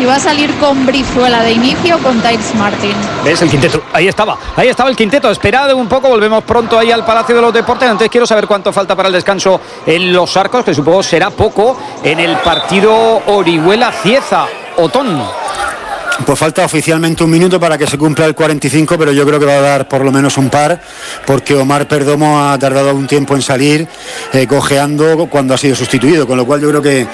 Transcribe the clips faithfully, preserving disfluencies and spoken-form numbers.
si va a salir con Brizuela de inicio o con Tails Martín. ¿Ves el quinteto? Ahí estaba, ahí estaba el quinteto. Esperad un poco, volvemos pronto ahí al Palacio de los Deportes. Antes quiero saber cuánto falta para el descanso en Los Arcos, que supongo será poco, en el partido Orihuela-Cieza. Otón. Pues falta oficialmente un minuto para que se cumpla el cuarenta y cinco, pero yo creo que va a dar por lo menos un par, porque Omar Perdomo ha tardado un tiempo en salir, eh, cojeando cuando ha sido sustituido, con lo cual yo creo que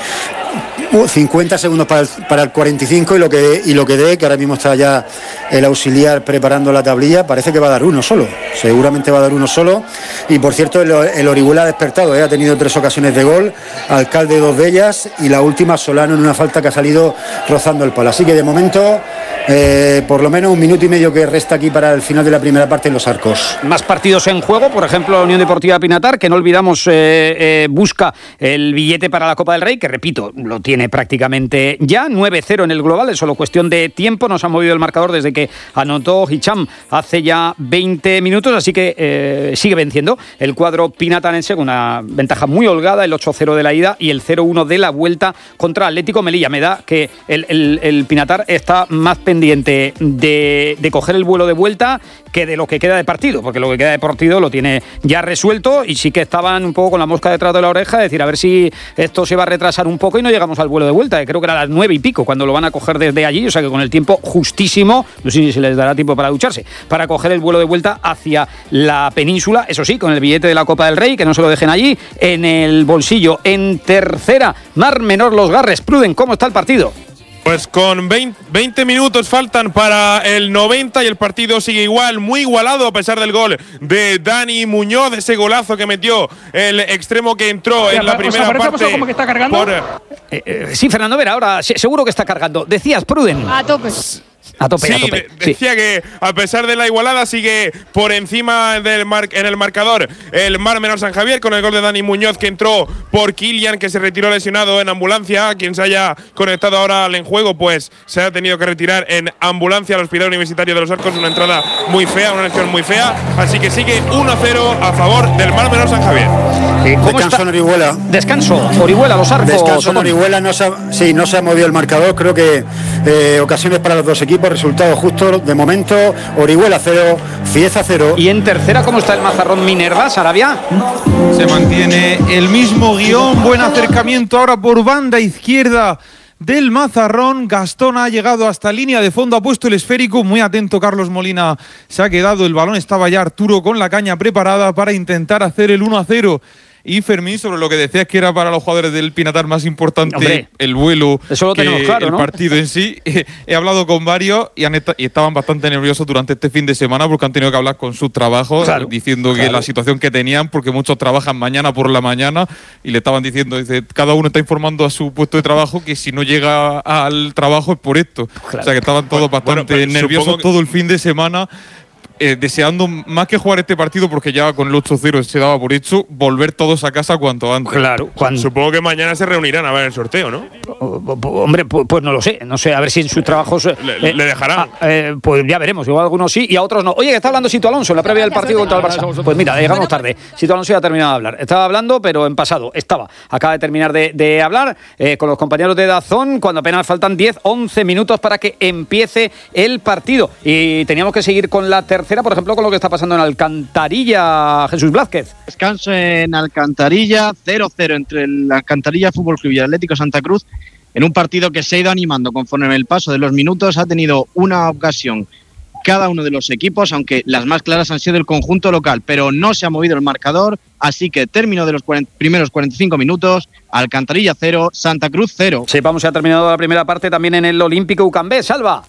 cincuenta segundos para el, para el cuarenta y cinco y lo que y lo que dé, que ahora mismo está ya el auxiliar preparando la tablilla, parece que va a dar uno solo, seguramente va a dar uno solo. Y por cierto, el, el Orihuela ha despertado, ¿eh? Ha tenido tres ocasiones de gol, Alcalde dos de ellas y la última Solano en una falta que ha salido rozando el palo. Así que de momento, eh, por lo menos un minuto y medio que resta aquí para el final de la primera parte en Los Arcos. Más partidos en juego, por ejemplo la Unión Deportiva Pinatar, que no olvidamos eh, eh, busca el billete para la Copa del Rey, que repito, lo tiene prácticamente ya, nueve cero en el global, es solo cuestión de tiempo, nos ha movido el marcador desde que anotó Hicham hace ya veinte minutos, así que eh, sigue venciendo el cuadro pinatanense con una ventaja muy holgada, el ocho cero de la ida y el cero uno de la vuelta contra Atlético Melilla. Me da que el, el, el Pinatar está más pendiente de, de coger el vuelo de vuelta que de lo que queda de partido, porque lo que queda de partido lo tiene ya resuelto y sí que estaban un poco con la mosca detrás de la oreja, es decir, a ver si esto se va a retrasar un poco y no llegamos al vuelo de vuelta, que creo que era a las nueve y pico cuando lo van a coger desde allí, o sea que con el tiempo justísimo, no sé si se les dará tiempo para ducharse, para coger el vuelo de vuelta hacia la península, eso sí, con el billete de la Copa del Rey, que no se lo dejen allí, en el bolsillo. En tercera, Mar Menor Los Garres. Pruden, ¿cómo está el partido? Pues con veinte minutos faltan para el noventa y el partido sigue igual, muy igualado a pesar del gol de Dani Muñoz, ese golazo que metió el extremo que entró o sea, en la primera parte. ¿Cómo que está cargando? Por... Eh, eh, sí, Fernando Vera, ahora seguro que está cargando. Decías, Pruden. A tope. A tope, sí, a tope. decía sí. que a pesar de la igualada sigue por encima del mar, en el marcador el Mar Menor San Javier con el gol de Dani Muñoz, que entró por Kilian, que se retiró lesionado en ambulancia. Quien se haya conectado ahora al enjuego pues se ha tenido que retirar en ambulancia al Hospital Universitario de Los Arcos, una entrada muy fea, una lesión muy fea, así que sigue uno cero a favor del Mar Menor San Javier. ¿Cómo Descanso está? En Orihuela. Descanso, Orihuela, Los Arcos. Descanso en Orihuela, no se ha, sí, no se ha movido el marcador, creo que eh, ocasiones para los dos equipos, resultado justo de momento, Orihuela cero, Cieza cero. Y en tercera, ¿cómo está el Mazarrón Minerva, Sarabia? Se mantiene el mismo guión, buen acercamiento ahora por banda izquierda del Mazarrón. Gastón ha llegado hasta línea de fondo, ha puesto el esférico, muy atento Carlos Molina, se ha quedado, el balón estaba ya Arturo con la caña preparada para intentar hacer el uno a cero. Y Fermín, sobre lo que decías que era para los jugadores del Pinatar más importante, hombre, el vuelo, eso lo que tenemos claro, el ¿no? partido en sí. He hablado con varios y, han est- y estaban bastante nerviosos durante este fin de semana porque han tenido que hablar con sus trabajos, claro, diciendo claro. que la situación que tenían, porque muchos trabajan mañana por la mañana, y le estaban diciendo, dice, cada uno está informando a su puesto de trabajo que si no llega al trabajo es por esto. Claro. O sea que estaban todos bastante bueno, nerviosos que... todo el fin de semana. Eh, deseando más que jugar este partido, porque ya con el ocho cero se daba por hecho, volver todos a casa cuanto antes. Claro, cuando... Supongo que mañana se reunirán a ver el sorteo, ¿no? Hombre, pues, pues no lo sé, no sé, a ver si en sus trabajos le, eh, le dejarán. Ah, eh, pues ya veremos, igual algunos sí y a otros no. Oye, que está hablando Sito Alonso en la previa del partido contra el Barça. Pues mira, llegamos tarde. Sito Alonso ya ha terminado de hablar. Estaba hablando, pero en pasado estaba. Acaba de terminar de, de hablar eh, con los compañeros de Dazón cuando apenas faltan diez, once minutos para que empiece el partido. Y teníamos que seguir con la tercera, por ejemplo, con lo que está pasando en Alcantarilla, Jesús Blázquez. Descanso en Alcantarilla, cero cero entre el Alcantarilla Fútbol Club y el Atlético Santa Cruz, en un partido que se ha ido animando conforme el paso de los minutos. Ha tenido una ocasión cada uno de los equipos, aunque las más claras han sido el conjunto local, pero no se ha movido el marcador, así que término de los cuarenta, primeros cuarenta y cinco minutos, Alcantarilla cero, Santa Cruz cero. Sí, vamos, se ha terminado la primera parte también en el Olímpico Ucambé. Salva.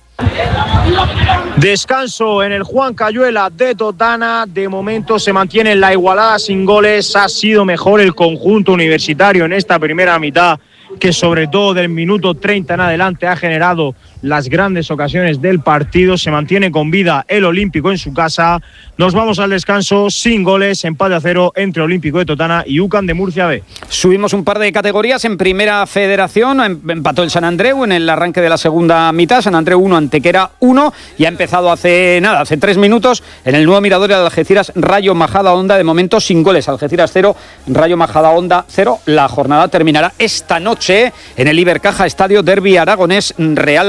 Descanso en el Juan Cayuela de Totana. De momento se mantiene la igualada sin goles. Ha sido mejor el conjunto universitario en esta primera mitad, que sobre todo del minuto treinta en adelante ha generado las grandes ocasiones del partido. Se mantiene con vida el Olímpico en su casa. Nos vamos al descanso sin goles, empate a cero entre Olímpico de Totana y UCAM de Murcia B. Subimos un par de categorías en Primera Federación. Empató el San Andreu en el arranque de la segunda mitad. San Andreu uno, Antequera uno, y ha empezado hace nada, hace tres minutos en el nuevo Mirador de Algeciras Rayo Majadahonda, de momento sin goles. Algeciras cero, Rayo Majadahonda cero. La jornada terminará esta noche en el Ibercaja Estadio Derbi Aragonés Real